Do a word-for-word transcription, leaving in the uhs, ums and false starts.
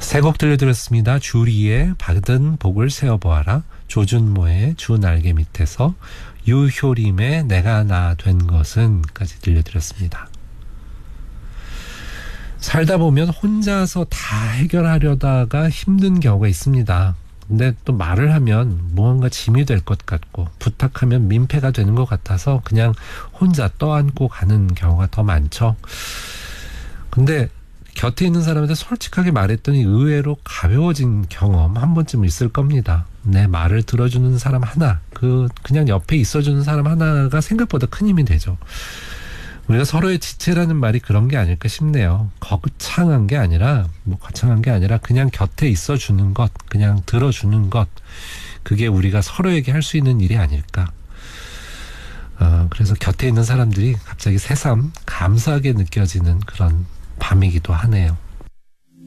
세 곡 들려드렸습니다. 주리의 받은 복을 세어보아라, 조준모의 주 날개 밑에서, 유효림의 내가 나 된 것은 까지 들려드렸습니다. 살다 보면 혼자서 다 해결하려다가 힘든 경우가 있습니다. 근데 또 말을 하면 무언가 짐이 될 것 같고 부탁하면 민폐가 되는 것 같아서 그냥 혼자 떠안고 가는 경우가 더 많죠. 근데 곁에 있는 사람한테 솔직하게 말했더니 의외로 가벼워진 경험 한 번쯤 있을 겁니다. 내 말을 들어주는 사람 하나, 그 그냥 옆에 있어주는 사람 하나가 생각보다 큰 힘이 되죠. 우리가 서로의 지체라는 말이 그런 게 아닐까 싶네요. 거창한 게 아니라, 뭐 거창한 게 아니라 그냥 곁에 있어주는 것, 그냥 들어주는 것, 그게 우리가 서로에게 할 수 있는 일이 아닐까. 어, 그래서 곁에 있는 사람들이 갑자기 새삼 감사하게 느껴지는 그런 밤이기도 하네요.